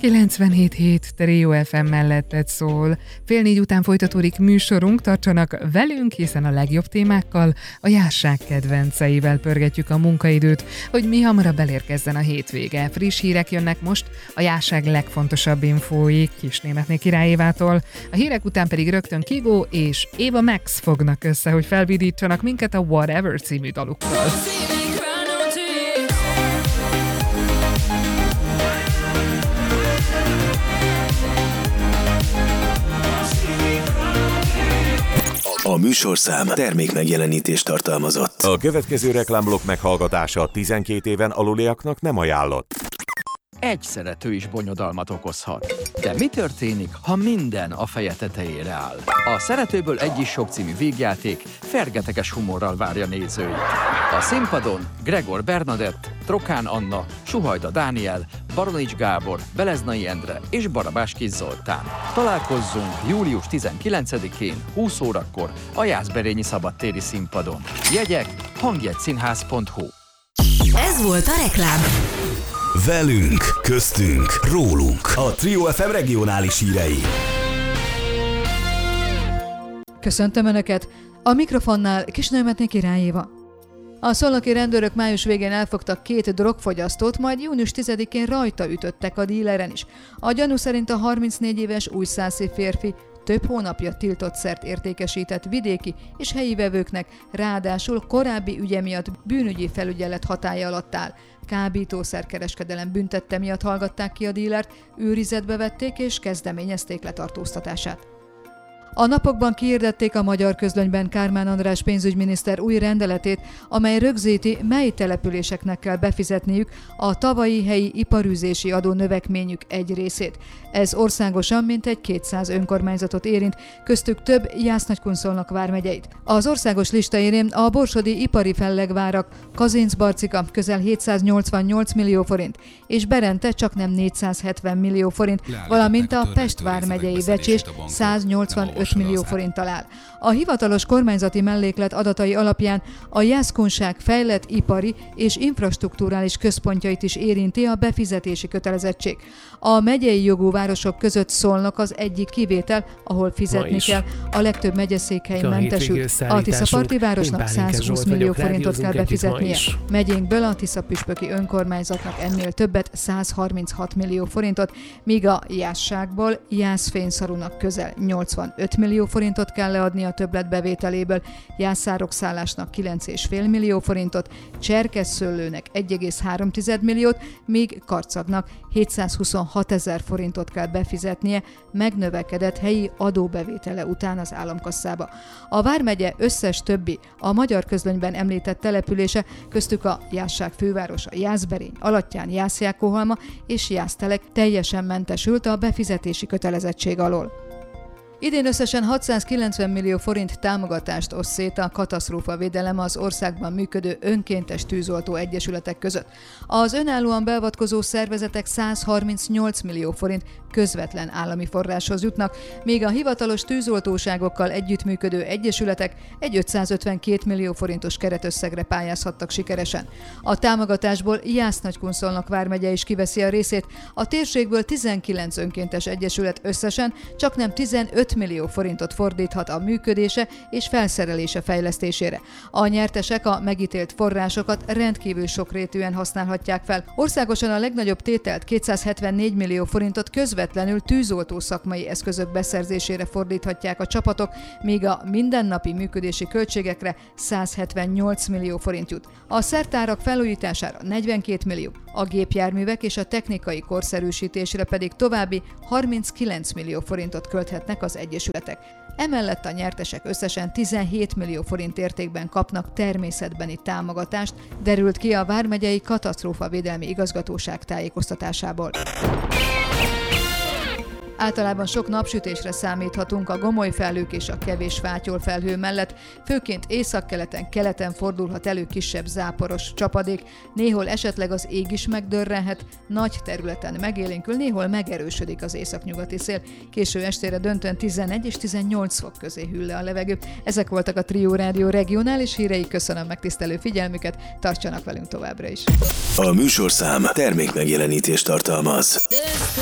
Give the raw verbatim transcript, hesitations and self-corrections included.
kilencvenhét hét Trio ef em melletted szól. Fél négy után folytatódik műsorunk, tartsanak velünk, hiszen a legjobb témákkal, a járság kedvenceivel pörgetjük a munkaidőt, hogy mi hamarabb elérkezzen a hétvége. Friss hírek jönnek most, a járság legfontosabb infói Kisnémetné Király Évától. A hírek után pedig rögtön Kigó és Ava Max fognak össze, hogy felvidítsanak minket a Whatever című dalukkal. A műsorszám termékmegjelenítést tartalmazott. A következő reklámblokk meghallgatása tizenkét éven aluliaknak nem ajánlott. Egy szerető is bonyodalmat okozhat. De mi történik, ha minden a feje tetejére áll? A Szeretőből egy is sok című vígjáték fergeteges humorral várja nézőit. A színpadon Gregor Bernadett, Trokán Anna, Suhajda Dániel, Baronics Gábor, Beleznai Endre és Barabás Kis Zoltán. Találkozzunk július tizenkilencedikén húsz órakor a Jászberényi Szabadtéri Színpadon. Jegyek hangjegyszínház pont hu. Ez volt a reklám. Velünk, köztünk, rólunk. A Trio ef em regionális hírei. Köszöntöm Önöket! A mikrofonnál Kisnémetné Király Éva. A szolnoki rendőrök május végén elfogtak két drogfogyasztót, majd június tizedikén rajta ütöttek a díleren is. A gyanú szerint a harmincnégy éves újszászi férfi több hónapja tiltott szert értékesített vidéki és helyi vevőknek, ráadásul korábbi ügye miatt bűnügyi felügyelet hatálya alatt áll. Kábítószerkereskedelem büntette miatt hallgatták ki a dílert, őrizetbe vették és kezdeményezték letartóztatását. A napokban kihirdették a Magyar Közlönyben Kármán András pénzügyminiszter új rendeletét, amely rögzíti, mely településeknek kell befizetniük a tavalyi helyi iparűzési adó növekményük egy részét. Ez országosan mintegy kétszáz önkormányzatot érint, köztük több Jász-Nagykunszolnok vármegyeit. Az országos lista érén a borsodi ipari fellegvárak, Kazincbarcika közel hétszáznyolcvannyolc millió forint, és Berente csaknem négyszázhetven millió forint, valamint a Pest vármegyei Vecsés száznyolcvanöt millió forinttal áll. A hivatalos kormányzati melléklet adatai alapján a jászkunság fejlett ipari és infrastrukturális központjait is érinti a befizetési kötelezettség. A megyei jogú városok között Szolnok az egyik kivétel, ahol fizetni kell. A legtöbb megyeszékhely mentesült. A Tiszaparti városnak százhúsz millió forintot kell befizetnie. Megyénkből a Tiszapüspöki önkormányzatnak ennél többet, százharminchat millió forintot, míg a Jászságból Jászfényszarunak közel nyolcvanöt millió forintot kell leadni a többletbevételéből, Jászárokszállásnak kilenc egész öt millió forintot, Cserkesszőlőnek egy egész három milliót, míg Karcagnak hétszázhuszonhat ezer forintot kell befizetnie, megnövekedett helyi adóbevétele után az államkasszába. A vármegye összes többi a Magyar Közlönyben említett települése, köztük a Jászság fővárosa Jászberény, Alattyán, Jászjákóhalma és Jásztelek teljesen mentesült a befizetési kötelezettség alól. Idén összesen hatszázkilencven millió forint támogatást oszt szét a katasztrófavédelem az országban működő önkéntes tűzoltó egyesületek között. Az önállóan beavatkozó szervezetek százharmincnyolc millió forint közvetlen állami forráshoz jutnak, míg a hivatalos tűzoltóságokkal együttműködő egyesületek egy ötszázötvenkét millió forintos keretösszegre pályázhattak sikeresen. A támogatásból Jász-Nagykunszolnok vármegye is kiveszi a részét, a térségből tizenkilenc önkéntes egyesület összesen csaknem tizenöt millió forintot fordíthat a működése és felszerelése fejlesztésére. A nyertesek a megítélt forrásokat rendkívül sokrétűen használhatják fel. Országosan a legnagyobb tételt kétszázhetvennégy millió forintot közvetlenül tűzoltó szakmai eszközök beszerzésére fordíthatják a csapatok, míg a mindennapi működési költségekre százhetvennyolc millió forint jut. A szertárak felújítására negyvenkét millió, a gépjárművek és a technikai korszerűsítésre pedig további harminckilenc millió forintot költhetnek az egyesületek. Emellett a nyertesek összesen tizenhét millió forint értékben kapnak természetbeni támogatást, derült ki a vármegyei katasztrófavédelmi igazgatóság tájékoztatásából. Általában sok napsütésre számíthatunk a gomoly felhők és a kevés fátyol felhő mellett, főként északkeleten, keleten fordulhat elő kisebb záporos csapadék, néhol esetleg az ég is megdörrenhet, nagy területen megélénkül, néhol megerősödik az északnyugati szél. Késő estére döntően tizenegy és tizennyolc fok közé hűl le a levegő. Ezek voltak a Trio Rádió regionális hírei, köszönöm megtisztelő figyelmüket, tartsanak velünk továbbra is. A műsorszám termékmegjelenítést tartalmaz.